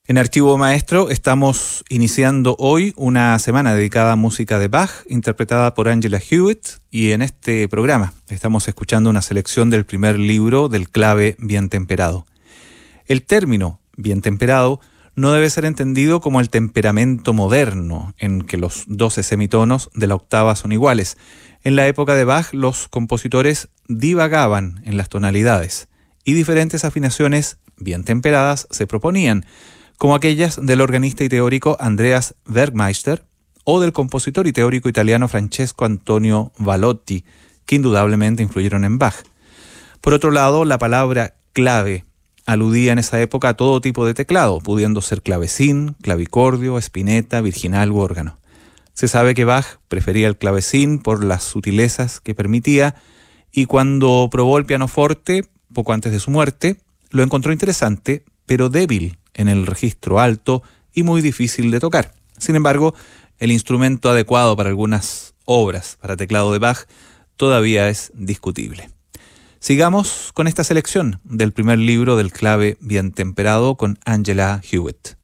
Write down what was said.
En Archivo Maestro estamos iniciando hoy una semana dedicada a música de Bach, interpretada por Angela Hewitt, y en este programa estamos escuchando una selección del primer libro del clave bien temperado. El término bien temperado no debe ser entendido como el temperamento moderno, en que los 12 semitonos de la octava son iguales. En la época de Bach, los compositores divagaban en las tonalidades, y diferentes afinaciones bien temperadas se proponían, como aquellas del organista y teórico Andreas Werkmeister o del compositor y teórico italiano Francesco Antonio Valotti, que indudablemente influyeron en Bach. Por otro lado, la palabra clave aludía en esa época a todo tipo de teclado, pudiendo ser clavecín, clavicordio, espineta, virginal u órgano. Se sabe que Bach prefería el clavecín por las sutilezas que permitía, y cuando probó el pianoforte, poco antes de su muerte, lo encontró interesante, pero débil en el registro alto y muy difícil de tocar. Sin embargo, el instrumento adecuado para algunas obras para teclado de Bach todavía es discutible. Sigamos con esta selección del primer libro del clave bien temperado con Angela Hewitt.